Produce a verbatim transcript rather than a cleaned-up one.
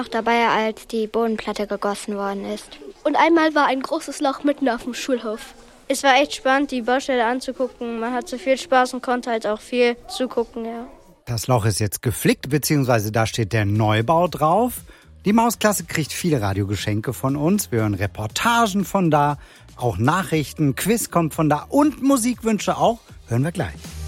noch dabei, als die Bodenplatte gegossen worden ist. Und einmal war ein großes Loch mitten auf dem Schulhof. Es war echt spannend, die Baustelle anzugucken. Man hatte viel Spaß und konnte halt auch viel zugucken, ja. Das Loch ist jetzt geflickt, beziehungsweise da steht der Neubau drauf. Die Mausklasse kriegt viele Radiogeschenke von uns. Wir hören Reportagen von da, auch Nachrichten, Quiz kommt von da und Musikwünsche auch. Hören wir gleich.